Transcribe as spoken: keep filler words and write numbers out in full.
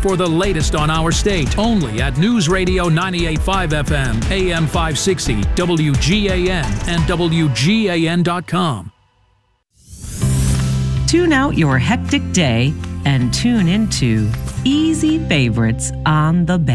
for the latest on our state. Only at News Radio ninety-eight point five F M, A M five sixty, W G A N, and W G A N dot com. Tune out your hectic day and tune into Easy Favorites on the Bay.